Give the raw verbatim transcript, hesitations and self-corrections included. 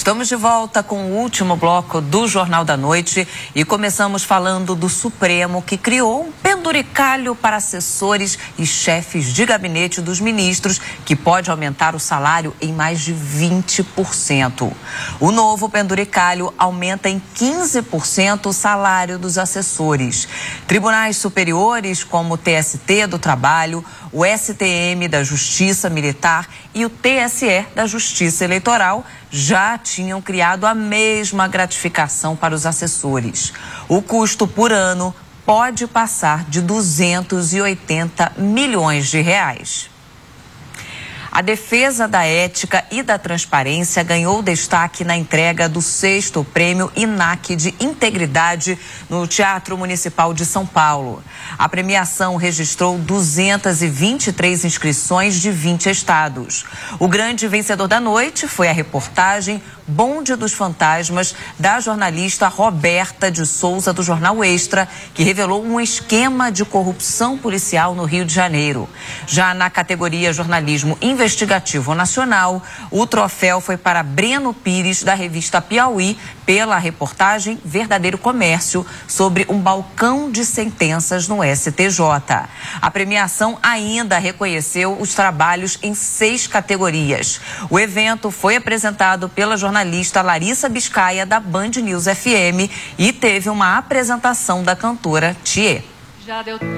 Estamos de volta com o último bloco do Jornal da Noite e começamos falando do Supremo, que criou um penduricalho para assessores e chefes de gabinete dos ministros, que pode aumentar o salário em mais de vinte por cento. O novo penduricalho aumenta em quinze por cento o salário dos assessores. Tribunais superiores, como o T S T do Trabalho, o S T M da Justiça Militar e o T S E da Justiça Eleitoral já tinham criado a mesma gratificação para os assessores. O custo por ano pode passar de duzentos e oitenta milhões de reais. A defesa da ética e da transparência ganhou destaque na entrega do sexto prêmio I N A C de Integridade no Teatro Municipal de São Paulo. A premiação registrou duzentas e vinte e três inscrições de vinte estados. O grande vencedor da noite foi a reportagem Bonde dos Fantasmas, da jornalista Roberta de Souza, do Jornal Extra, que revelou um esquema de corrupção policial no Rio de Janeiro. Já na categoria Jornalismo Investigativo Nacional, o troféu foi para Breno Pires, da revista Piauí, pela reportagem Verdadeiro Comércio, sobre um balcão de sentenças no S T J. A premiação ainda reconheceu os trabalhos em seis categorias. O evento foi apresentado pela jornalista jornalista Larissa Biscaia, da Band News F M, e teve uma apresentação da cantora Thier. Já deu...